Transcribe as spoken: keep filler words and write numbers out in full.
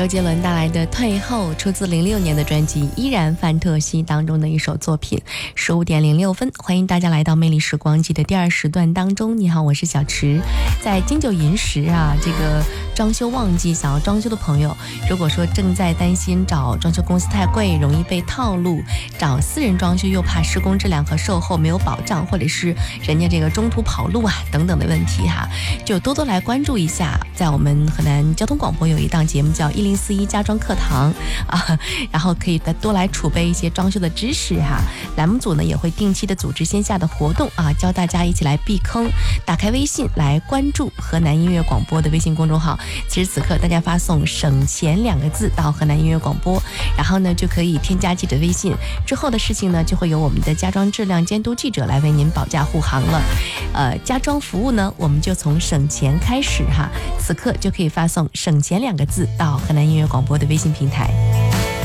周杰伦带来的《退后》出自零六年的专辑《依然范特西》当中的一首作品。十五点零六分，欢迎大家来到魅力时光机的第二时段当中。你好，我是小池。在金九银十啊，这个装修旺季，想要装修的朋友，如果说正在担心找装修公司太贵，容易被套路，找私人装修又怕施工质量和售后没有保障，或者是人家这个中途跑路啊等等的问题哈，就多多来关注一下。在我们河南交通广播有一档节目叫一零四一家装课堂啊，然后可以再多来储备一些装修的知识哈。栏目组呢也会定期的组织线下的活动啊，教大家一起来避坑。打开微信来关注河南音乐广播的微信公众号，此时此刻大家发送省钱两个字到河南音乐广播，然后呢就可以添加记者微信，之后的事情呢就会由我们的家装质量监督记者来为您保驾护航了。呃，家装服务呢我们就从省钱开始哈，此刻就可以发送省钱两个字到河南音乐广播的微信平台。